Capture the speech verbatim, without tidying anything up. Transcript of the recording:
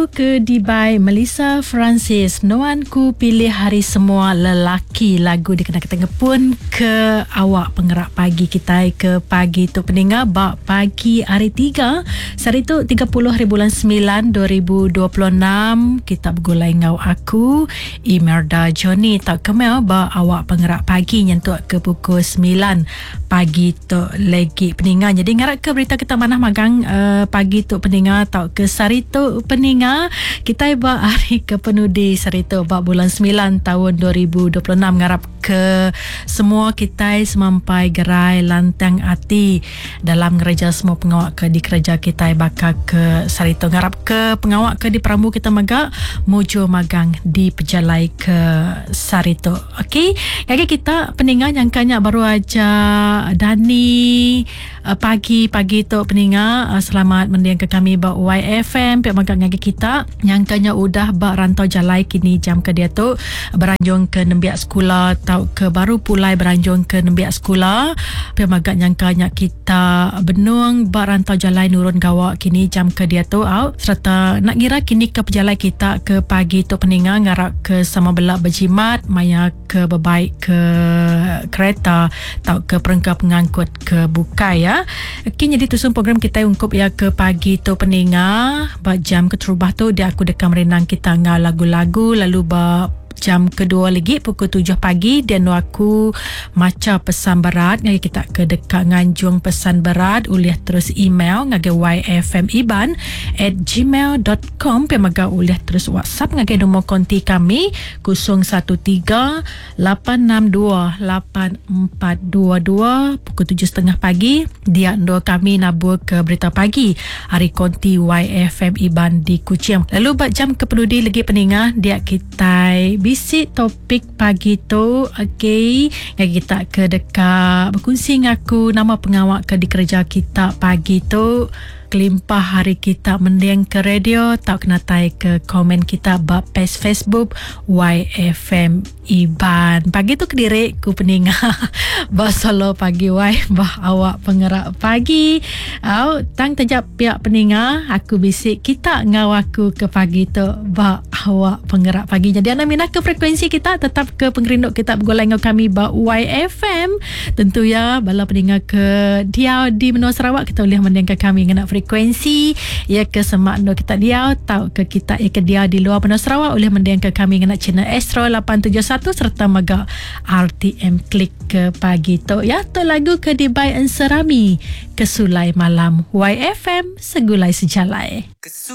Ke Dubai, Melissa Francis, Nuanku pilih hari semua lelaki. Lagu dikena-kena pun ke awak penggerak pagi kita ke pagi tu pendengar bak pagi hari tiga hari tu tiga puluh hari bulan sembilan dua ribu dua puluh enam kita bergulai ngau aku Imelda Johnny tak kemel bak awak penggerak pagi nyentuk ke pukul sembilan pagi tu lagi pendengar. Jadi ngarak ke berita kita manah magang uh, pagi tu pendengar tak ke sari tu pendengar kita iba hari ke penudi sarito bak bulan sembilan tahun dua ribu dua puluh enam ngarap ke semua kita semampai gerai lantang hati dalam gereja semua pengawak ke di gereja kita bakal ke sarito ngarap ke pengawak ke di Perambu kita magak mujo magang di pejalai ke sarito. Okey, kaki kita pendengar yang kanya baru aja Dani uh, pagi-pagi tu pendengar uh, selamat mendiang ke kami bak Y F M pihak magak ngagi kita yang kanya udah bak rantau jalai kini jam ke dia tu beranjung ke nembiak sekolah tau ke baru pulai beranjung ke nembiak sekolah pihak magak yang kanya kita benung bak rantau jalai nurun gawak kini jam ke dia tu au serta nak kira kini ke pejalai kita ke pagi tu pendengar ngarak ke sama belak berjimat maya ke berbaik ke kereta tau ke perengkap pengangkut ke bukai ya. Kini jadi tusun program kita ungkup ya ke pagi tu pendengar bak jam ke terubah tu dia aku dekam renang kita ngau lagu-lagu lalu bak jam kedua lagi pukul tujuh pagi dan aku maca pesan berat ngagi kita ke dekat nganjung pesan berat uliah terus email ngagi yfmiban at gmail dot com pemaga uliah terus WhatsApp ngagi nombor konti kami kosong satu tiga lapan enam dua lapan empat dua dua pukul tujuh tiga puluh pagi dia ndo kami nabur ke berita pagi hari konti Y F M Iban di Kuching. Lalu buat jam kepeduli lagi pendengar dia kita bisi topik pagi tu. Okey, kita ke dekat berkongsi aku nama pengawak ke di kerja kita pagi tu kelimpah hari kita mendiang ke radio tak kena tai ke komen kita bab page Facebook Y F M Iban. Pagi tu kediri ku peninga bah solo pagi Y bah awak penggerak pagi au tang tajak pihak peninga aku bisik kita ngau aku ke pagi tu bah awak penggerak pagi. Jadi anda minat ke frekuensi kita tetap ke pengerinduk kita bergolai ngau kami bah Y F M tentu ya bala peninga ke dia di Menua Sarawak kita boleh mendiang ke kami ngena frekuensi ya ke semak ndo kita dia tau ke kita ya ke dia di luar Benua Sarawak boleh mendiang ke kami ngena channel Astro lapan tujuh satu serta maga R T M klik ke pagi tu ya tu lagu ke Dubai Enserami ke sulai malam Y F M segulai sejalai.